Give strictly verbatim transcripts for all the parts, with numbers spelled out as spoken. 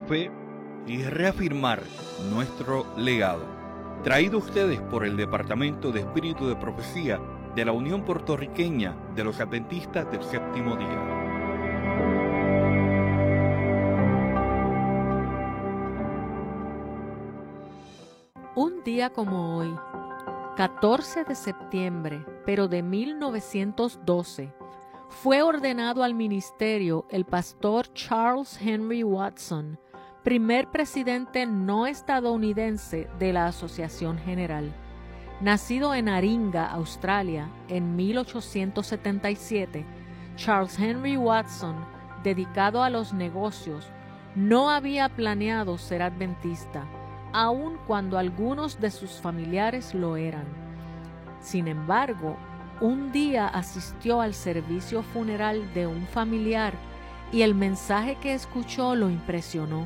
fe y reafirmar nuestro legado. Traído a ustedes por el Departamento de Espíritu de Profecía de la Unión Puertorriqueña de los Adventistas del Séptimo Día. Un día como hoy, catorce de septiembre, pero de mil novecientos doce, fue ordenado al ministerio el pastor Charles Henry Watson, primer presidente no estadounidense de la Asociación General. Nacido en Aringa, Australia, en mil ochocientos setenta y siete, Charles Henry Watson, dedicado a los negocios, no había planeado ser adventista, aun cuando algunos de sus familiares lo eran. Sin embargo, un día asistió al servicio funeral de un familiar y el mensaje que escuchó lo impresionó.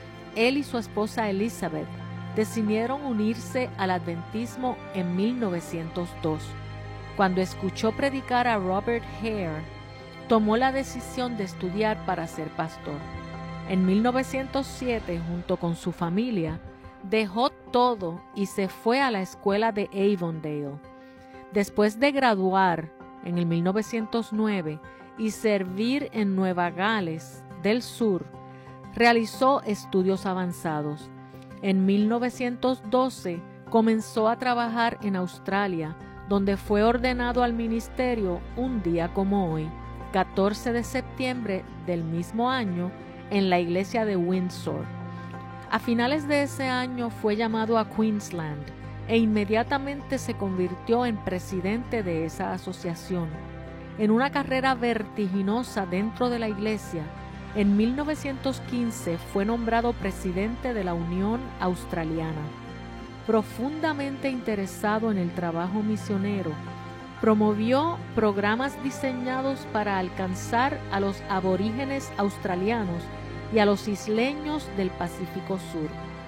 Él y su esposa Elizabeth decidieron unirse al adventismo en mil novecientos dos. Cuando escuchó predicar a Robert Hare, tomó la decisión de estudiar para ser pastor. En mil novecientos siete, junto con su familia, dejó todo y se fue a la escuela de Avondale. Después de graduar en el mil novecientos nueve y servir en Nueva Gales del Sur, realizó estudios avanzados. En mil novecientos doce comenzó a trabajar en Australia, donde fue ordenado al ministerio un día como hoy, catorce de septiembre del mismo año, en la iglesia de Windsor. A finales de ese año fue llamado a Queensland e inmediatamente se convirtió en presidente de esa asociación. En una carrera vertiginosa dentro de la iglesia, en mil novecientos quince fue nombrado presidente de la Unión Australiana. Profundamente interesado en el trabajo misionero, promovió programas diseñados para alcanzar a los aborígenes australianos y a los isleños del Pacífico Sur.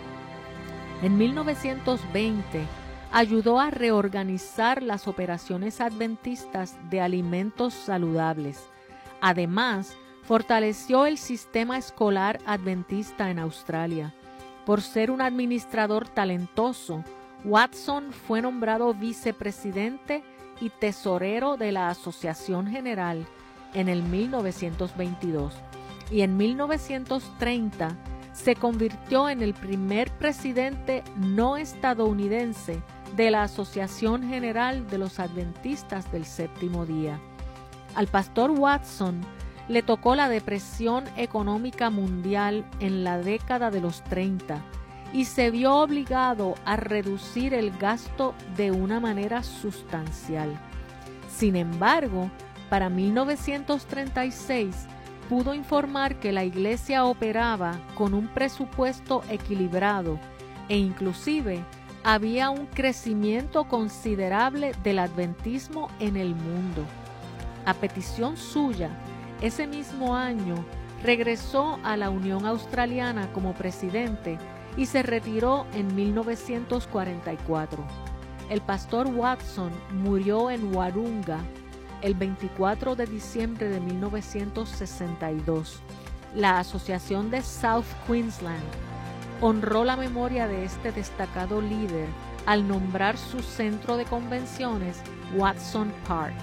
En mil novecientos veinte, ayudó a reorganizar las operaciones adventistas de alimentos saludables. Además, fortaleció el sistema escolar adventista en Australia. Por ser un administrador talentoso, Watson fue nombrado vicepresidente y tesorero de la Asociación General en el mil novecientos veintidós. Y en mil novecientos treinta se convirtió en el primer presidente no estadounidense de la Asociación General de los Adventistas del Séptimo Día. Al pastor Watson le tocó la depresión económica mundial en la década de los treinta y se vio obligado a reducir el gasto de una manera sustancial. Sin embargo, para mil novecientos treinta y seis, pudo informar que la iglesia operaba con un presupuesto equilibrado e inclusive había un crecimiento considerable del adventismo en el mundo. A petición suya, ese mismo año regresó a la Unión Australiana como presidente y se retiró en mil novecientos cuarenta y cuatro. El pastor Watson murió en Wahroonga el veinticuatro de diciembre de mil novecientos sesenta y dos. La Asociación de South Queensland honró la memoria de este destacado líder al nombrar su centro de convenciones Watson Park.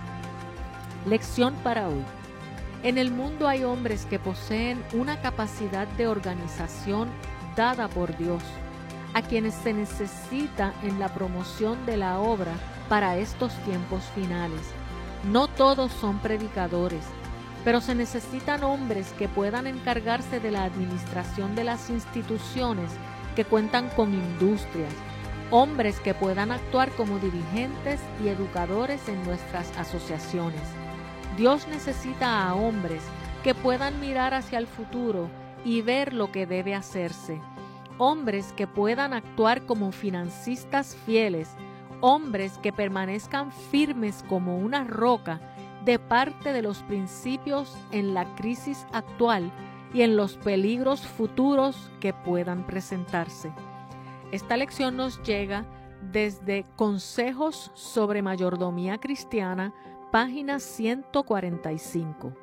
Lección para hoy. En el mundo hay hombres que poseen una capacidad de organización dada por Dios, a quienes se necesita en la promoción de la obra para estos tiempos finales. No todos son predicadores, pero se necesitan hombres que puedan encargarse de la administración de las instituciones que cuentan con industrias, hombres que puedan actuar como dirigentes y educadores en nuestras asociaciones. Dios necesita a hombres que puedan mirar hacia el futuro y ver lo que debe hacerse, hombres que puedan actuar como financistas fieles, hombres que permanezcan firmes como una roca de parte de los principios en la crisis actual y en los peligros futuros que puedan presentarse. Esta lección nos llega desde Consejos sobre Mayordomía Cristiana, página ciento cuarenta y cinco.